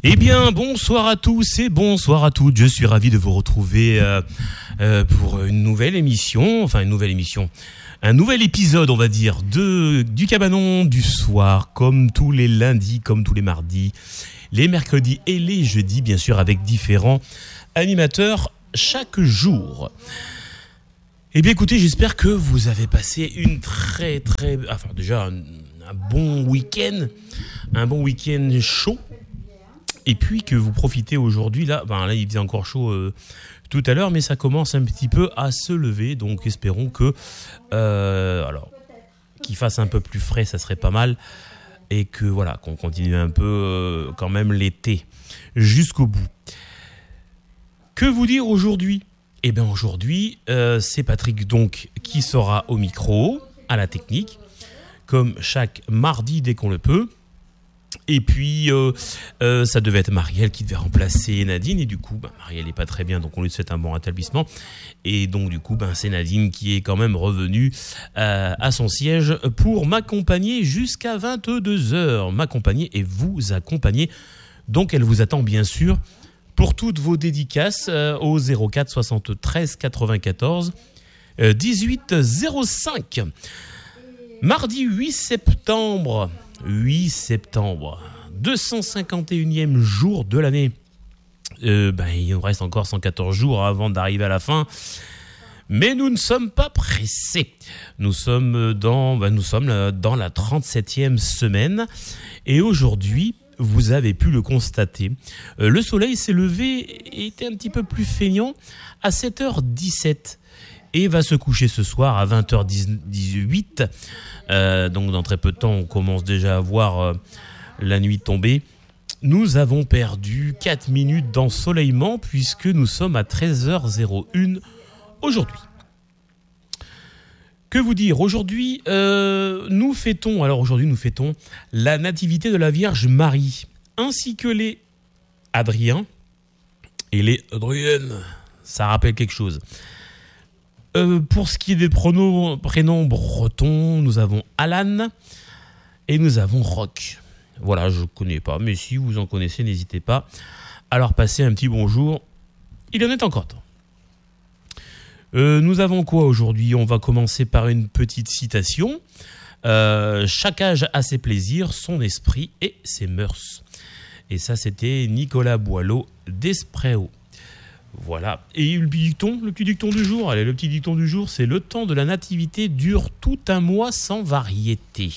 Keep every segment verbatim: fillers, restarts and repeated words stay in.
Eh bien, bonsoir à tous et bonsoir à toutes. Je suis ravi de vous retrouver euh, euh, pour une nouvelle émission, enfin une nouvelle émission, un nouvel épisode, on va dire, de du Cabanon du soir, comme tous les lundis, comme tous les mardis, les mercredis et les jeudis, bien sûr, avec différents animateurs chaque jour. Eh bien, écoutez, j'espère que vous avez passé une très, très, enfin déjà un, un bon week-end, un bon week-end chaud. Et puis que vous profitez aujourd'hui, là, ben là il faisait encore chaud euh, tout à l'heure, mais ça commence un petit peu à se lever, donc espérons que, euh, alors, qu'il fasse un peu plus frais, ça serait pas mal, et que voilà, qu'on continue un peu euh, quand même l'été jusqu'au bout. Que vous dire aujourd'hui ? Eh bien aujourd'hui, euh, c'est Patrick donc qui sera au micro, à la technique, comme chaque mardi dès qu'on le peut. Et puis, euh, euh, ça devait être Marielle qui devait remplacer Nadine. Et du coup, ben, Marielle n'est pas très bien, donc on lui souhaite un bon rétablissement. Et donc, du coup, ben, c'est Nadine qui est quand même revenue euh, à son siège pour m'accompagner jusqu'à vingt-deux heures. M'accompagner et vous accompagner. Donc, elle vous attend bien sûr pour toutes vos dédicaces euh, au zéro quatre soixante-treize quatre-vingt-quatorze euh, dix-huit zéro cinq. Mardi huit septembre. huit septembre, deux cent cinquante et unième jour de l'année. Euh, ben, il nous reste encore cent quatorze jours avant d'arriver à la fin. Mais nous ne sommes pas pressés. Nous sommes dans, ben, nous sommes dans la trente-septième semaine. Et aujourd'hui, vous avez pu le constater, euh, le soleil s'est levé et était un petit peu plus feignant à sept heures dix-sept. Et va se coucher ce soir à vingt heures dix-huit. Euh, donc dans très peu de temps, on commence déjà à voir euh, la nuit tomber. Nous avons perdu quatre minutes d'ensoleillement puisque nous sommes à treize heures un aujourd'hui. Que vous dire ? Aujourd'hui, euh, nous fêtons, alors aujourd'hui nous fêtons la nativité de la Vierge Marie, ainsi que les Adriens et les Adriennes. Ça rappelle quelque chose. Euh, pour ce qui est des pronoms, prénoms bretons, nous avons Alan et nous avons Roch. Voilà, je ne connais pas, mais si vous en connaissez, n'hésitez pas à leur passer un petit bonjour. Il en est encore temps. Euh, nous avons quoi aujourd'hui ? On va commencer par une petite citation. Euh, Chaque âge a ses plaisirs, son esprit et ses mœurs. Et ça, c'était Nicolas Boileau d'Espreau. Voilà. Et le petit dicton, le petit dicton du jour, allez, le petit dicton du jour, c'est le temps de la nativité dure tout un mois sans variété.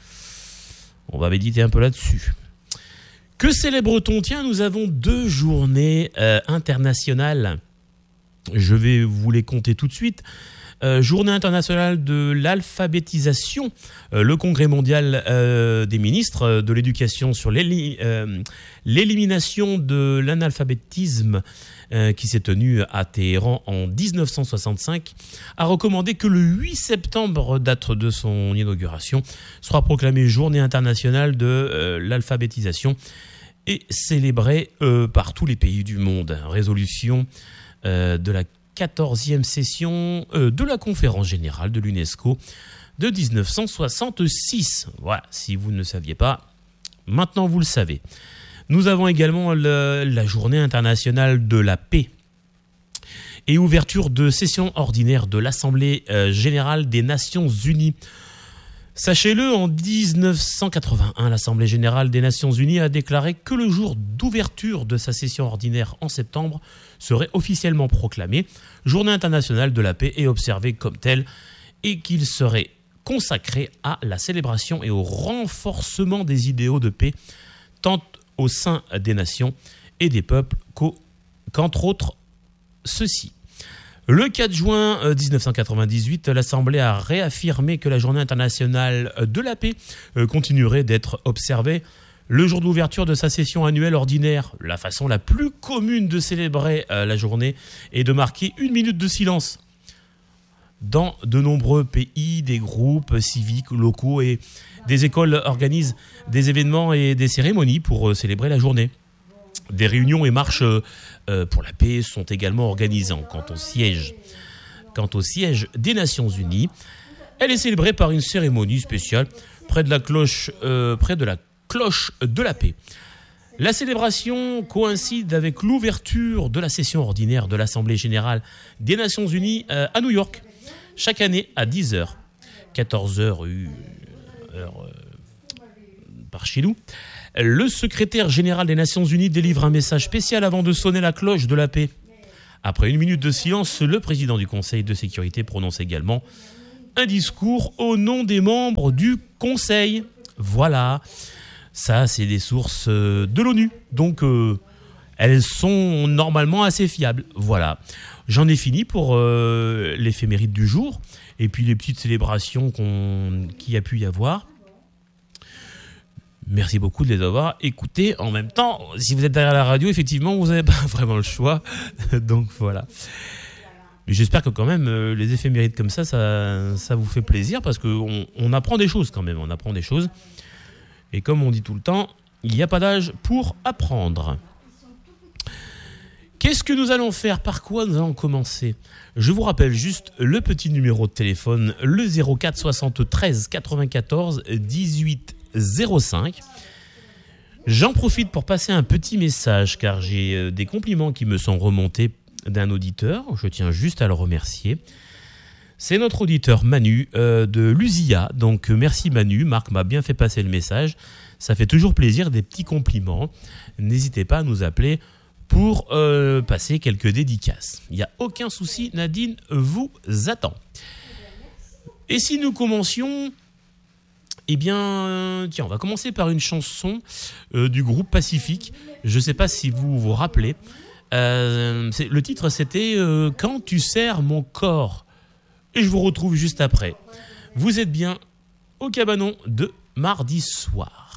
On va méditer un peu là-dessus. Que célèbre-t-on ? Tiens, nous avons deux journées euh, internationales. Je vais vous les compter tout de suite. Euh, journée internationale de l'alphabétisation, euh, le congrès mondial euh, des ministres euh, de l'éducation sur l'éli- euh, l'élimination de l'analphabétisme euh, qui s'est tenu à Téhéran en dix-neuf cent soixante-cinq, a recommandé que le huit septembre, date de son inauguration, sera proclamée journée internationale de euh, l'alphabétisation et célébrée euh, par tous les pays du monde. Résolution euh, de la quatorzième session euh, de la conférence générale de l'UNESCO de dix-neuf cent soixante-six. Voilà, si vous ne le saviez pas, maintenant vous le savez. Nous avons également le, la journée internationale de la paix et ouverture de session ordinaire de l'Assemblée euh, générale des Nations Unies. Sachez-le, en dix-neuf cent quatre-vingt-un, l'Assemblée générale des Nations Unies a déclaré que le jour d'ouverture de sa session ordinaire en septembre serait officiellement proclamé Journée internationale de la paix et observé comme tel, et qu'il serait consacré à la célébration et au renforcement des idéaux de paix, tant au sein des nations et des peuples qu'entre autres ceux-ci. Le quatre juin dix-neuf cent quatre-vingt-dix-huit, l'Assemblée a réaffirmé que la Journée internationale de la paix continuerait d'être observée le jour d'ouverture de sa session annuelle ordinaire. La façon la plus commune de célébrer la journée est de marquer une minute de silence. Dans de nombreux pays, des groupes civiques locaux et des écoles organisent des événements et des cérémonies pour célébrer la journée. Des réunions et marches euh, pour la paix sont également organisées. Quant au siège, quant au siège des Nations Unies, elle est célébrée par une cérémonie spéciale près de la cloche, euh, près de la cloche de la paix. La célébration coïncide avec l'ouverture de la session ordinaire de l'Assemblée générale des Nations unies euh, à New York, chaque année à dix heures, quatorze heures, euh, heure, euh, par chez nous. Le secrétaire général des Nations unies délivre un message spécial avant de sonner la cloche de la paix. Après une minute de silence, le président du Conseil de sécurité prononce également un discours au nom des membres du Conseil. Voilà. Ça, c'est des sources de l'ONU. Donc, euh, elles sont normalement assez fiables. Voilà. J'en ai fini pour euh, l'éphéméride du jour. Et puis, les petites célébrations qu'on, qu'il y a pu y avoir. Merci beaucoup de les avoir écoutées. En même temps, si vous êtes derrière la radio, effectivement, vous n'avez pas vraiment le choix. Donc, voilà. Mais j'espère que quand même, euh, les éphémérides comme ça, ça, ça vous fait plaisir. Parce qu'on on apprend des choses quand même. On apprend des choses. Et comme on dit tout le temps, il n'y a pas d'âge pour apprendre. Qu'est-ce que nous allons faire? Par quoi nous allons commencer? Je vous rappelle juste le petit numéro de téléphone, le zéro quatre soixante-treize quatre-vingt-quatorze dix-huit zéro cinq. J'en profite pour passer un petit message car j'ai des compliments qui me sont remontés d'un auditeur. Je tiens juste à le remercier. C'est notre auditeur Manu euh, de Lusia. Donc euh, merci Manu, Marc m'a bien fait passer le message. Ça fait toujours plaisir, des petits compliments. N'hésitez pas à nous appeler pour euh, passer quelques dédicaces. Il n'y a aucun souci, Nadine vous attend. Et si nous commencions, eh bien, euh, tiens, on va commencer par une chanson euh, du groupe Pacifique. Je ne sais pas si vous vous rappelez. Euh, c'est, le titre c'était euh, « Quand tu serres mon corps ». Et je vous retrouve juste après. Vous êtes bien au cabanon de mardi soir.